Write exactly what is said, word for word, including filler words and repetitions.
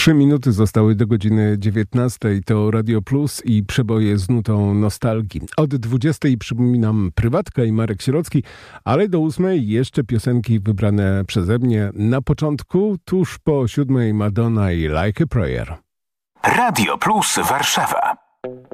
Trzy minuty zostały do godziny dziewiętnastej. To Radio Plus i przeboje z nutą nostalgii. Od dwudziestej przypominam Prywatka i Marek Sierocki, ale do ósmej jeszcze piosenki wybrane przeze mnie. Na początku, tuż po siódmej, Madonna i Like a Prayer. Radio Plus Warszawa.